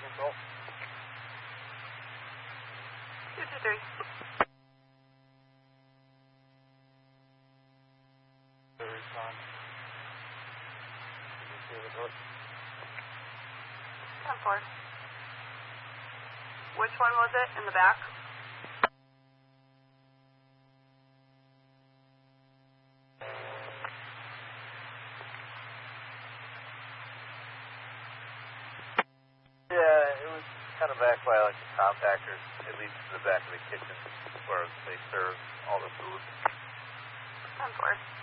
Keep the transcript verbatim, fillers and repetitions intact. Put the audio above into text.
control. two two three. Respond. ten four. Which one was it in the back? Yeah, it was kind of back by like the compactors. It leads to the back of the kitchen where they serve all the food. ten four.